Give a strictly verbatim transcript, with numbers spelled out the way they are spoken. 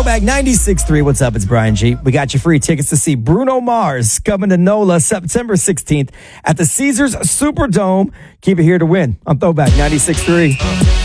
Throwback ninety-six point three. What's up? It's Brian G. We got you free tickets to see Bruno Mars coming to NOLA September sixteenth at the Caesars Superdome. Keep it here to win on Throwback ninety-six point three.